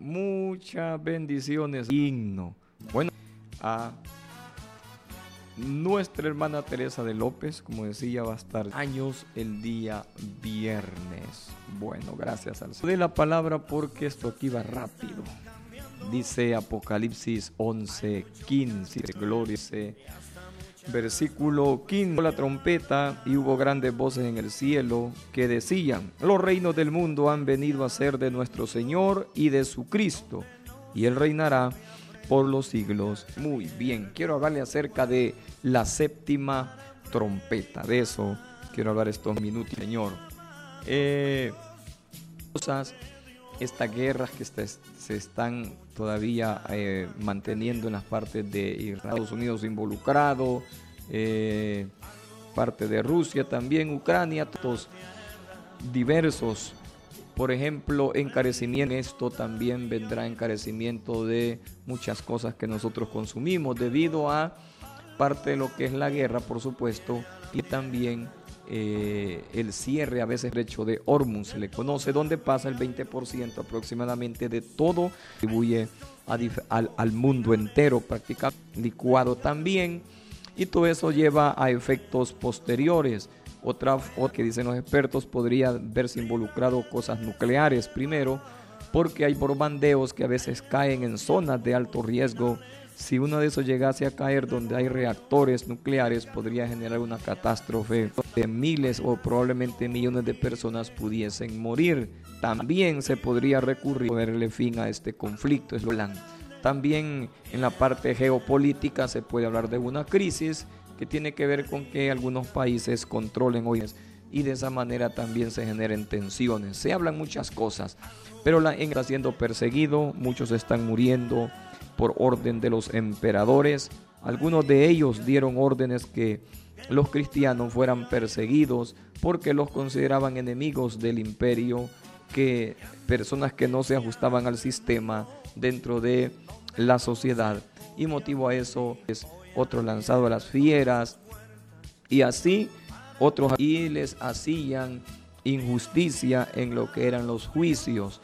muchas bendiciones. Himno. Bueno, a nuestra hermana Teresa de López, como decía, va a estar años el día viernes. Bueno, gracias al Señor de la palabra, porque esto aquí va rápido. Dice Apocalipsis 11:15, gloria, versículo 15, la trompeta, y hubo grandes voces en el cielo que decían: los reinos del mundo han venido a ser de nuestro Señor y de su Cristo, y Él reinará por los siglos. Muy bien, quiero hablarle acerca de la séptima trompeta. De eso quiero hablar estos minutos, Señor. Estas guerras que se están todavía manteniendo en las partes de Estados Unidos involucrado, parte de Rusia también, Ucrania, todos diversos. Por ejemplo, encarecimiento, esto también vendrá encarecimiento de muchas cosas que nosotros consumimos debido a parte de lo que es la guerra, por supuesto, y también el cierre, a veces el estrecho de Hormuz se le conoce, donde pasa el 20% aproximadamente de todo, contribuye al mundo entero, prácticamente licuado también, y todo eso lleva a efectos posteriores. Otra que dicen los expertos, podría verse involucrado cosas nucleares primero, porque hay bombardeos que a veces caen en zonas de alto riesgo. Si uno de esos llegase a caer donde hay reactores nucleares, podría generar una catástrofe de miles o probablemente millones de personas pudiesen morir. También se podría recurrir a ponerle fin a este conflicto. También en la parte geopolítica se puede hablar de una crisis que tiene que ver con que algunos países controlen hoy, y de esa manera también se generen tensiones. Se hablan muchas cosas, pero está siendo perseguido, muchos están muriendo por orden de los emperadores. Algunos de ellos dieron órdenes que los cristianos fueran perseguidos porque los consideraban enemigos del imperio, que personas que no se ajustaban al sistema dentro de la sociedad, y motivo a eso es otro lanzado a las fieras, y así otros, y les hacían injusticia en lo que eran los juicios,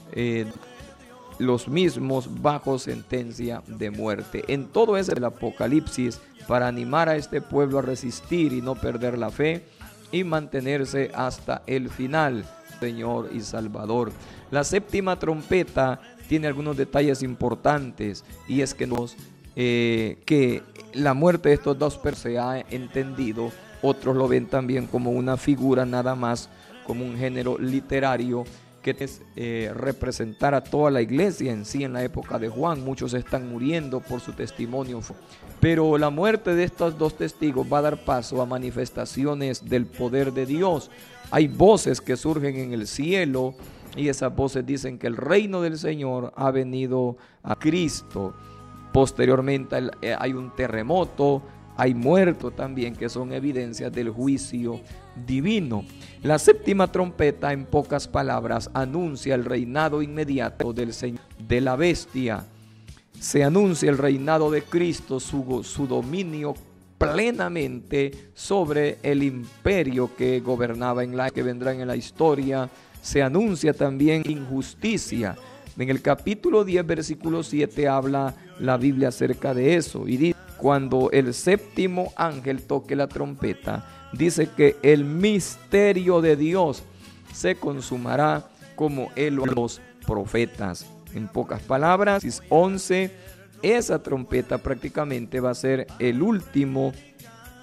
los mismos bajo sentencia de muerte. En todo eso el Apocalipsis, para animar a este pueblo a resistir y no perder la fe y mantenerse hasta el final, Señor y Salvador. La séptima trompeta tiene algunos detalles importantes, y es que la muerte de estos dos se ha entendido, otros lo ven también como una figura nada más, como un género literario que es representar a toda la iglesia en sí. En la época de Juan muchos están muriendo por su testimonio, pero la muerte de estos dos testigos va a dar paso a manifestaciones del poder de Dios. Hay voces que surgen en el cielo, y esas voces dicen que el reino del Señor ha venido a Cristo. Posteriormente hay un terremoto, hay muertos también, que son evidencias del juicio divino. La séptima trompeta, en pocas palabras, anuncia el reinado inmediato del Señor, de la bestia. Se anuncia el reinado de Cristo, su dominio plenamente sobre el imperio que gobernaba que vendrán en la historia. Se anuncia también injusticia. En el capítulo 10, versículo 7, habla la Biblia acerca de eso, y dice: cuando el séptimo ángel toque la trompeta, dice que el misterio de Dios se consumará como él lo los profetas. En pocas palabras, 11, esa trompeta prácticamente va a ser el último